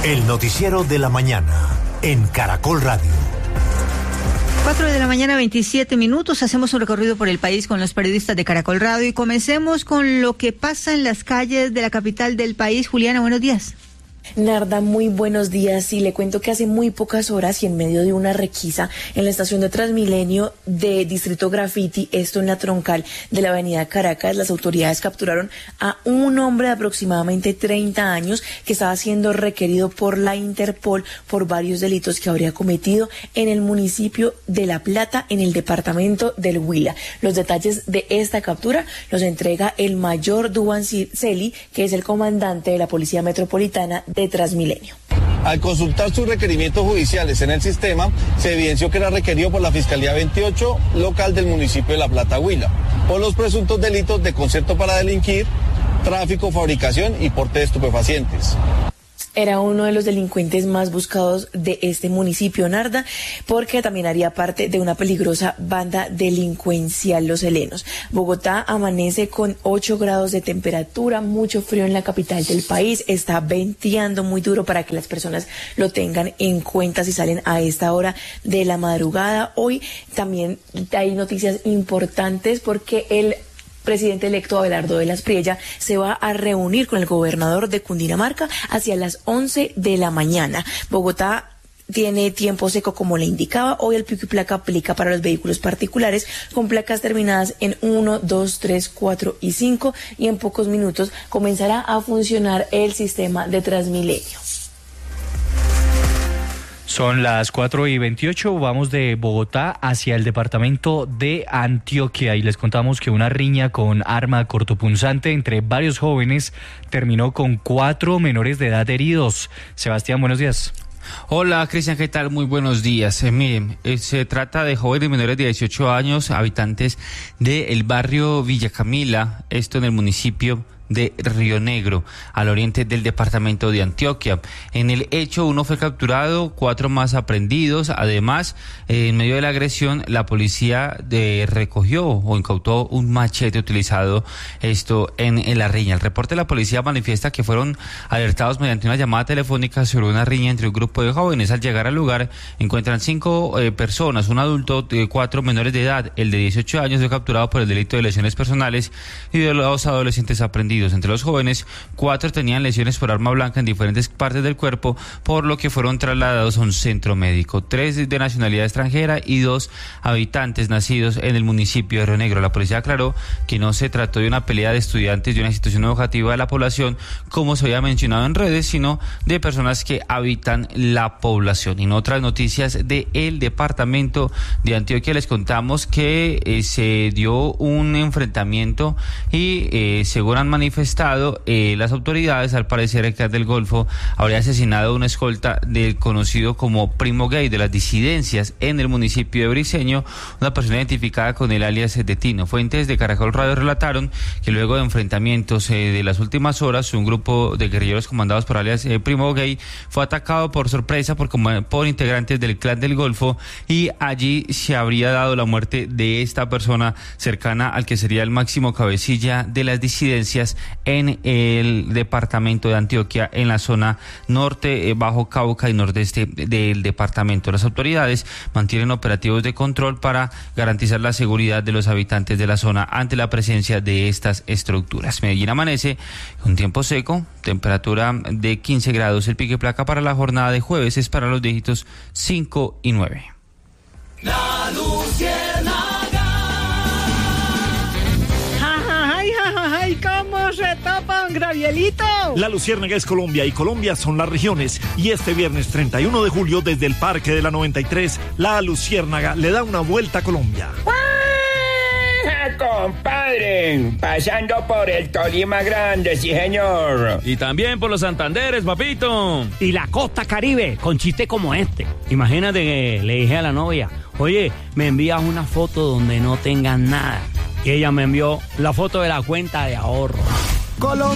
El noticiero de la mañana en Caracol Radio. 4 de la mañana, 27 minutos. Hacemos un recorrido por el país con los periodistas de Caracol Radio y comencemos con lo que pasa en las calles de la capital del país. Juliana, buenos días. Narda, muy buenos días. Sí, le cuento que hace muy pocas horas y en medio de una requisa en la estación de Transmilenio de Distrito Graffiti, esto en la troncal de la avenida Caracas, las autoridades capturaron a un hombre de aproximadamente 30 años que estaba siendo requerido por la Interpol por varios delitos que habría cometido en el municipio de La Plata, en el departamento del Huila. Los detalles de esta captura los entrega el mayor Duban Celi, que es el comandante de la Policía Metropolitana de Transmilenio. Al consultar sus requerimientos judiciales en el sistema, se evidenció que era requerido por la Fiscalía 28 local del municipio de La Plata, Huila, por los presuntos delitos de concierto para delinquir, tráfico, fabricación y porte de estupefacientes. Era uno de los delincuentes más buscados de este municipio, Narda, porque también haría parte de una peligrosa banda delincuencial, los helenos. Bogotá amanece con 8 grados de temperatura, mucho frío en la capital del país, está venteando muy duro para que las personas lo tengan en cuenta si salen a esta hora de la madrugada. Hoy también hay noticias importantes porque el presidente electo Abelardo de las Priella se va a reunir con el gobernador de Cundinamarca hacia las 11 de la mañana. Bogotá tiene tiempo seco, como le indicaba. Hoy el pico y placa aplica para los vehículos particulares con placas terminadas en 1, 2, 3, 4 y 5 y en pocos minutos comenzará a funcionar el sistema de Transmilenio. Son las 4:28, vamos de Bogotá hacia el departamento de Antioquia y les contamos que una riña con arma cortopunzante entre varios jóvenes terminó con 4 menores de edad heridos. Sebastián, buenos días. Hola, Cristian, ¿qué tal? Muy buenos días. Miren, se trata de jóvenes menores de 18 años, habitantes del barrio Villa Camila, esto en el municipio de Río Negro, al oriente del departamento de Antioquia. En el hecho, uno fue capturado, 4 más aprehendidos. Además, en medio de la agresión, la policía recogió o incautó un machete utilizado esto en la riña. El reporte de la policía manifiesta que fueron alertados mediante una llamada telefónica sobre una riña entre un grupo de jóvenes. Al llegar al lugar, encuentran 5 personas, un adulto, 4 menores de edad. El de 18 años fue capturado por el delito de lesiones personales y de los adolescentes aprendidos. Entre los jóvenes, 4 tenían lesiones por arma blanca en diferentes partes del cuerpo, por lo que fueron trasladados a un centro médico. 3 de nacionalidad extranjera y 2 habitantes nacidos en el municipio de Río Negro. La policía aclaró que no se trató de una pelea de estudiantes de una institución educativa de la población, como se había mencionado en redes, sino de personas que habitan la población. En otras noticias del departamento de Antioquia les contamos que se dio un enfrentamiento y según han manifestado las autoridades, al parecer el clan del Golfo habría asesinado a una escolta del conocido como primo gay de las disidencias en el municipio de Briceño, una persona identificada con el alias de Tino. Fuentes de Caracol Radio relataron que luego de enfrentamientos de las últimas horas, un grupo de guerrilleros comandados por alias primo gay fue atacado por sorpresa por integrantes del clan del Golfo y allí se habría dado la muerte de esta persona cercana al que sería el máximo cabecilla de las disidencias en el departamento de Antioquia, en la zona norte, Bajo Cauca y nordeste del departamento. Las autoridades mantienen operativos de control para garantizar la seguridad de los habitantes de la zona ante la presencia de estas estructuras. Medellín amanece con tiempo seco, temperatura de 15 grados. El pico y placa para la jornada de jueves es para los dígitos 5 y 9. La Luciérnaga. ¡Ay, cómo se tapa un Gravielito! La Luciérnaga es Colombia y Colombia son las regiones. Y este viernes 31 de julio, desde el Parque de la 93, la Luciérnaga le da una vuelta a Colombia. Compadre, pasando por el Tolima Grande, sí señor. Y también por los Santanderes, papito. Y la costa Caribe, con chiste como este. Imagínate que le dije a la novia, oye, me envías una foto donde no tengas nada. Y ella me envió la foto de la cuenta de ahorro. Colombia.